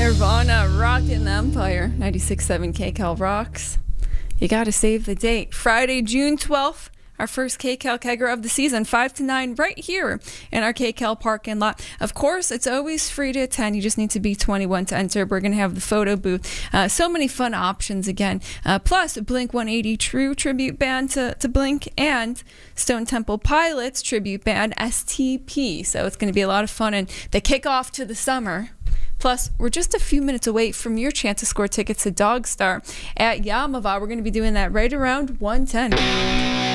Nirvana, Rockin' the Empire, 96.7 KCal rocks. You gotta save the date. Friday, June 12th, our first KCal Kegger of the season, 5 to 9, right here in our KCal parking lot. Of course, it's always free to attend. You just need to be 21 to enter. We're going to have the photo booth. So many fun options again. Plus, Blink 180 True tribute band to Blink and Stone Temple Pilots tribute band STP. So it's going to be a lot of fun, and they kick off to the summer. Plus, we're just a few minutes away from your chance to score tickets to Dogstar at Yamava. We're going to be doing that right around 1:10.